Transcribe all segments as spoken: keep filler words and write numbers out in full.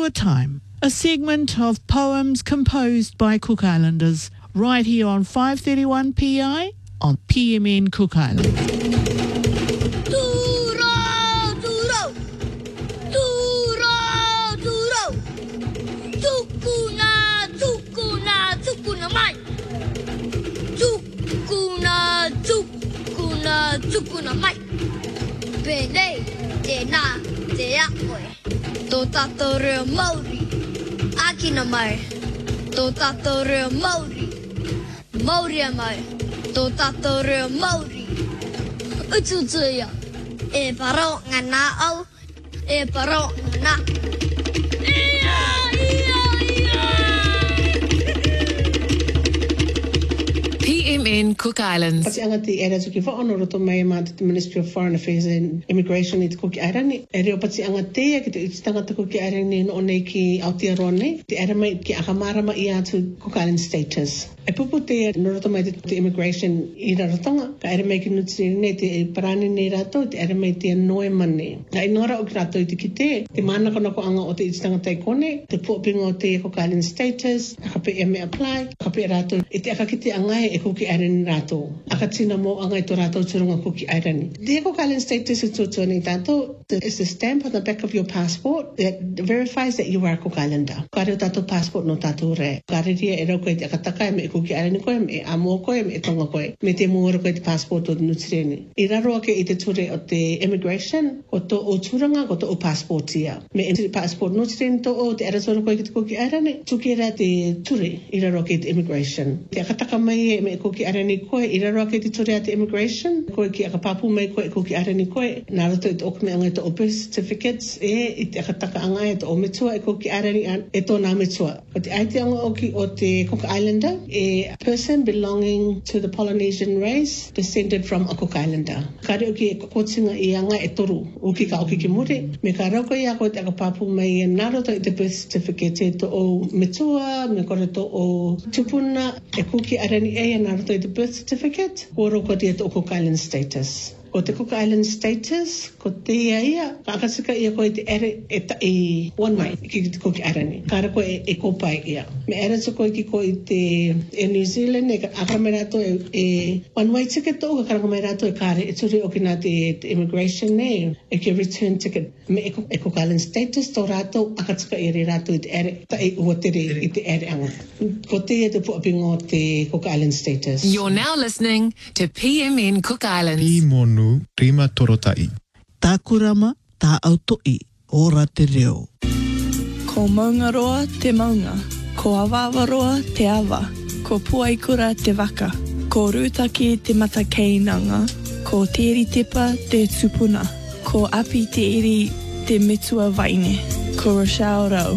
Tour Time, a segment of poems composed by Cook Islanders, right here on five thirty-one P I on P M N Cook Island. Turo, turo, turo, turo, tukuna, tukuna, tukuna mai, tukuna, tukuna, tukuna mai, pene, te na, te akoe, tō tātou reo Māori, akina mai, tō tātou reo Māori, Māori mai, tō tātou reo Māori, ututuia, e paro ngana au, e paro ngana. Ia, ia, ia! P M N Cook Islands. Pati angati era tuki whaono roto mai ma te Ministry of Foreign Affairs and Immigration i te Kuki Airani. E reo pati angati e ki te tangata Kuki Airani no nei ki Aotearoa nei. Te era mai ki akamarama i atu Cook Island status. E pupu te no roto mai te, te immigration i rarotonga. Ka era mai ki nutiri nei te parani nei rato, te era mai te noe mane. Na inora o ki rato i te ki te, te mana kono ko anga o te tangata i kone, te puapinga o te Cook Island status, aka pe e me apply, ka pe rato i te aka ki te angai e Kuki Airani rato. Aka tina mo angai to rato turunga Kuki Airani. Te Cook Island status i tutua ni tato, is the stamp on the back of your passport that verifies that you are a Cook Islander. Ka reo tato passport no tato re. Ka reria e rau koe te akataka e me Kuki Airani koe, me amo koe, me tonga koe, me te muara koe te passport o nutirene. I raro ake i te ture o te immigration, ko to o turanga, ko to o passport ia. Me e passport nutirene to o te aratora koe ki te Kuki Airani, tuki era te ture i raro ake i te immigration. Te akataka mai e me Kuki Airani koe, i raro ake i te ture a te immigration, koe ki akapapu mai koe Kuki Airani koe, nā rato i te okame anga to o birth certificates, e i te akataka anga e to o mitua e Kuki Airani e to nā mitua. O te aite anga oki o te Cook Islander, e person belonging to the Polynesian race descended from a Cook Islander. Ka reo ki e kokotinga i anga e toru, uki ka oki ki mure, me ka rau koe ia koe te akapapu mai e nā rato i te birth certificate e to o mitua, me kore to o tupuna e Kuki Airani e nā rato i te birth certificate, koro ko te o Cook Island status. Ko te Cook Island status, ko te ia ia, ka akasika ia koe te ere e ta i one mai ki te Kuki Airani. Ka rako e, e kopai ia. Me ere so koe ki koe te e New Zealand, e akarame rato e, e one way ticket to, ka karangame rato e kare, e turi o ki nā te, te immigration ne, e ki return ticket. Me e, e Cook Island status, tō rato, akasika i re rato i te ere, ta e ua tere i te ere anga. Ko te e te puapingo te Cook Island status. You're now listening to P M N Cook Islands. I monu rima torotai. Tā kurama, tā autoi, ora te reo. Ko maunga roa te maunga, ko awawa roa te awa, ko puaikura te waka, ko rūtaki te matakeinanga, ko teri tepa te tupuna, ko api te iri te mitua vaine, ko Rochelle Rau.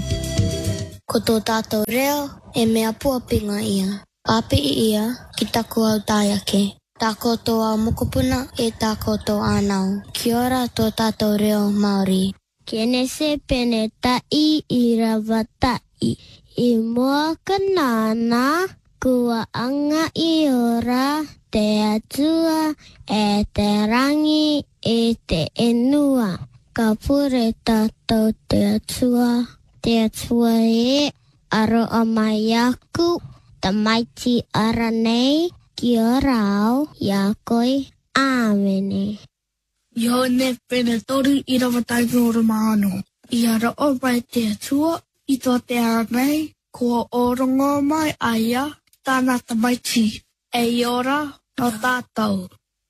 Ko tō tātou reo e mea puapinga ia. Api ia ki taku au tāiake. Tā koutou au mokopuna e tā koutou ānau. Kia ora tō tātou reo Māori. Kene se pene tai I rawa tai. I mua kanana, kua anga I ora, te atua e te rangi e te enua. Ka pure tātou te atua. Te atua e aro a mai aku, ta maiti ara nei. Kia rao, ia koe, āmene. Yo ne pene toru I rawa tai ngoro maano. I ara o mai te atua, I tō te ara nei, kua orongo mai aia, tāna tamaiti, e I ora no tātou.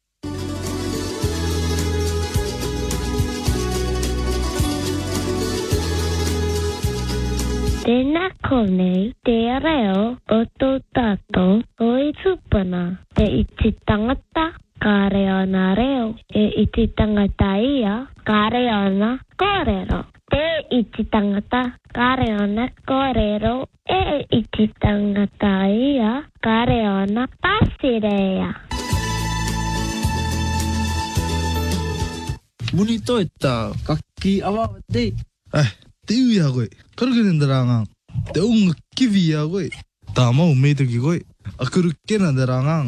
Tēnā konei te reo o tō tātou o I tupuna. Te I te tangata, ka reo nā reo. E I te tangata ia, ka reo nā kōrero. Te I te tangata, ka reo nā kōrero. E I te tangata ia, ka reo nā pasirea. Muni toi tā, ka ki awa te. Eh, te ui a koe. Karukene ndarangang. Te unga kiwi a koe. Tā mau meita ki koe. A karukena ndarangang.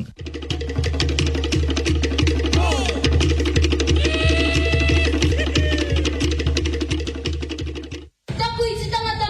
Taku I te tangata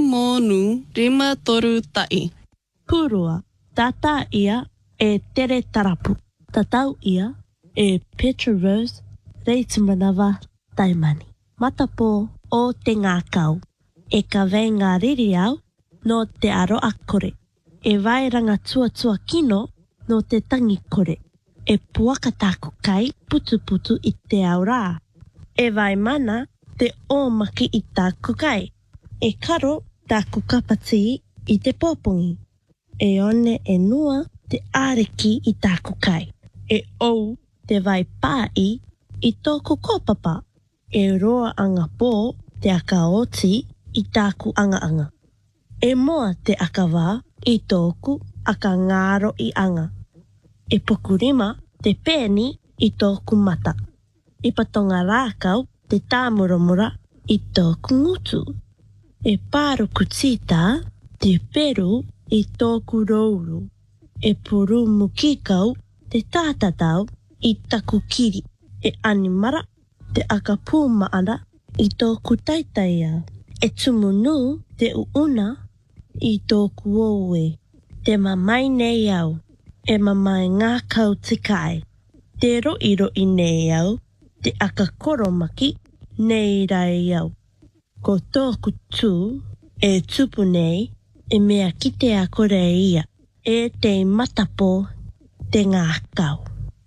monu rima toru tai. Purua, tata ia e tere tarapu. Tatau ia e Petra Rose Reitmanava Taimani. Matapo o te ngākau. E ka vei ngā riri au no te aro akore. E vairanga tua tua kino no te tangi kore. E puaka tāku kai putu putu i te au rā. E vai mana te ōmaki i tāku kai. E karo tāku kapati i te pōpungi. E one e nua te āreki i tāku kai. E ou te vai pāi i tōku kōpapa. E roa anga pō te aka oti i tāku anga anga. E moa te aka wā i tōku aka ngāro i anga. E pokurima te pēni i tōku mata. I patonga rākau te tāmuramura i tōku ngutu. E pāruku tita te peru i tōku rouru. E puru mukikau te tātatau i taku kiri. E animara te aka pūmaana i tōku taitaia. E tumunu te uuna i tōku oue. Te mamai nei au. E mamai ngā kau te kai. Te roi roi nei au. Te aka koromaki nei rai au. Ko tōku tū e tupu nei e mea ki te akore ia. E te matapo te ngā kau.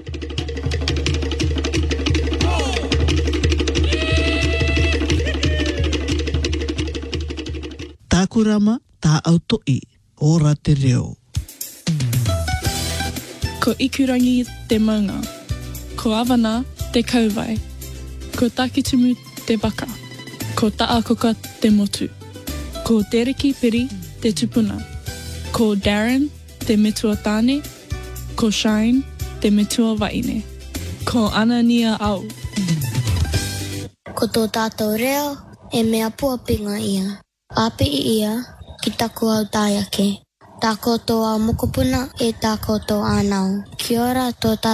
Tākurama tā autoi, ora te reo. Ko ikurangi te maunga. Ko awana te kauwai. Ko takitumu te waka. Ko taakoka te motu. Ko Dereki Piri te tupuna. Ko Darren te metua tāne. Ko Shine te metua waine. Ko Anania au. Ko tō tātou reo e mea puapinga ia. Api i ia ki taku au tāiake. Tā koutou au mokopuna e tā koutou ānau. Kia ora tō tātou.